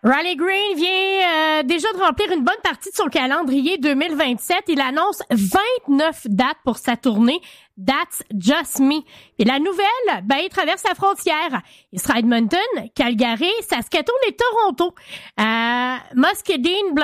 Riley Green vient déjà de remplir une bonne partie de son calendrier 2027. Il annonce 29 dates pour sa tournée That's Just Me. Et la nouvelle, il traverse la frontière. Il sera à Edmonton, Calgary, Saskatoon et Toronto. Muscadine,